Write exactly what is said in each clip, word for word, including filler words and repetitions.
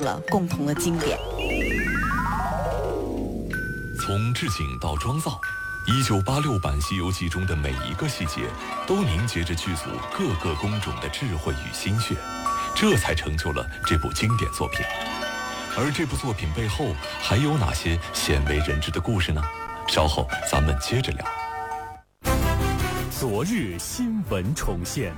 了共同的经典。 从置景到妆造，一九八六版《西游记》中的每一个细节，都凝结着剧组各个工种的智慧与心血，这才成就了这部经典作品。而这部作品背后还有哪些鲜为人知的故事呢？稍后咱们接着聊。 昨日新闻重现。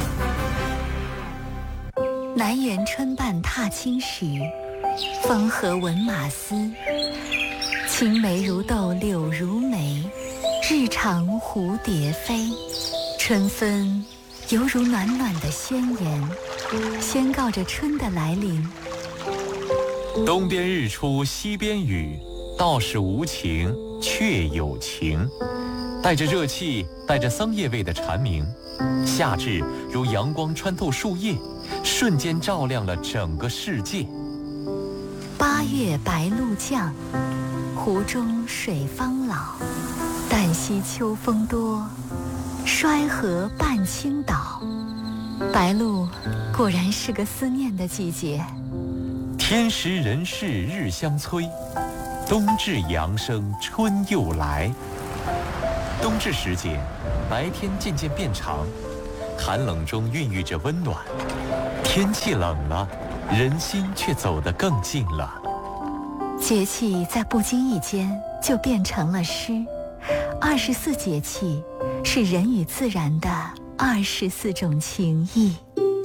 南园春半踏青时，风和闻马嘶。青梅如豆柳如眉，日长蝴蝶飞。春分犹如暖暖的宣言，宣告着春的来临。 东边日出西边雨，道是无晴却有晴。带着热气带着桑叶味的蝉鸣，夏至如阳光穿透树叶，瞬间照亮了整个世界。 八月白露降，湖中水方老。旦夕秋风多，衰河半倾倒。白露果然是个思念的季节。 天时人事日相催，冬至阳生春又来。冬至时节，白天渐渐变长，寒冷中孕育着温暖。天气冷了，人心却走得更近了。 节气在不经意间就变成了诗。二十四节气是人与自然的二十四种情谊。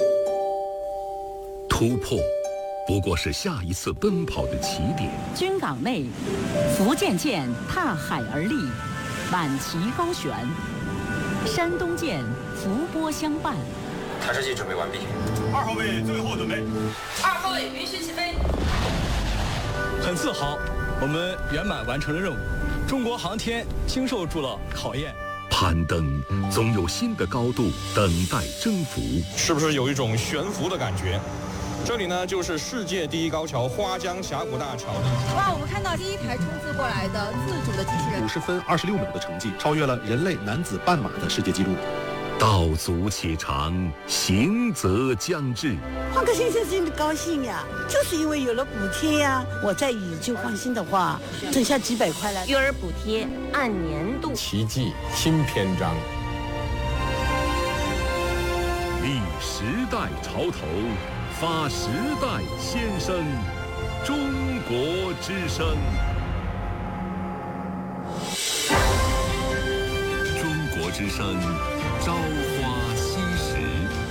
突破不过是下一次奔跑的起点。 军港内，福建舰踏海而立，挽旗高悬；山东舰伏波相伴。 探视器准备完毕。 二号位最后准备。 二号位允许起飞。 很自豪，我们圆满完成了任务。中国航天经受住了考验。 攀登总有新的高度等待征服。 是不是有一种悬浮的感觉？这里呢，就是世界第一高桥花江峡谷大桥。 哇，我们看到第一台冲刺过来的自主的机器人， 五十分二十六秒的成绩，超越了人类男子半马的世界纪录。 道阻且长，行则将至。 换个新鲜心的高兴呀，就是因为有了补贴呀。我在以旧换新的话，挣下几百块来。 育儿补贴按年度。 奇迹新篇章。 立时代潮头，发时代先声，中国之声。中国之声，朝花夕拾。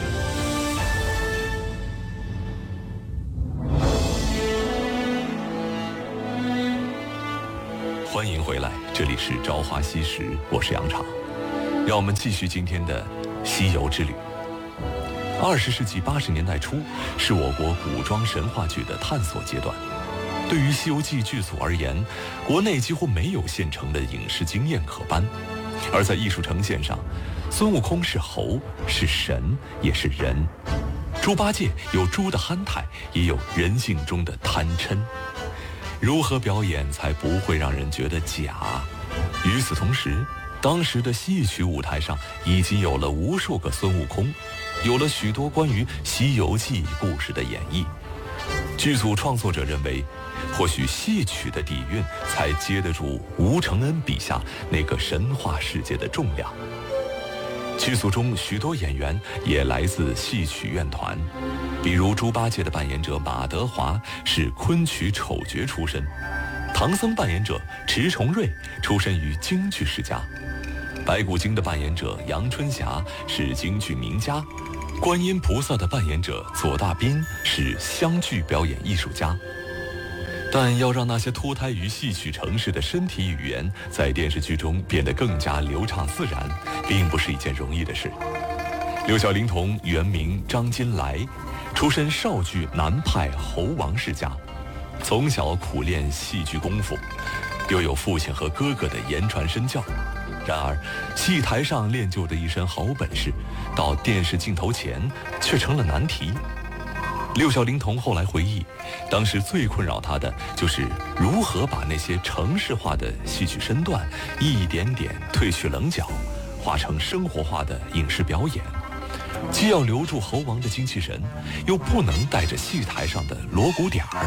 欢迎回来，这里是朝花夕拾，我是杨昶。让我们继续今天的西游之旅。二十世纪八十年代初，是我国古装神话剧的探索阶段。对于《西游记》剧组而言，国内几乎没有现成的影视经验可搬，而在艺术呈现上，孙悟空是猴，是神，也是人；猪八戒有猪的憨态，也有人性中的贪嗔。如何表演才不会让人觉得假？与此同时，当时的戏曲舞台上已经有了无数个孙悟空，有了许多关于《西游记》故事的演绎。剧组创作者认为，或许戏曲的底蕴才接得住吴承恩笔下那个神话世界的重量。剧组中许多演员也来自戏曲院团，比如猪八戒的扮演者马德华是昆曲丑角出身，唐僧扮演者迟重瑞出身于京剧世家，白骨精的扮演者杨春霞是京剧名家，观音菩萨的扮演者左大斌是湘剧表演艺术家。但要让那些脱胎于戏曲城市的身体语言在电视剧中变得更加流畅自然，并不是一件容易的事。六小龄童原名张金来，出身绍剧南派侯王世家，从小苦练戏剧功夫，又有父亲和哥哥的言传身教。然而戏台上练就的一身好本事，到电视镜头前却成了难题。六小龄童后来回忆，当时最困扰他的就是如何把那些程式化的戏曲身段一点点褪去棱角，化成生活化的影视表演，既要留住猴王的精气神，又不能带着戏台上的锣鼓点儿。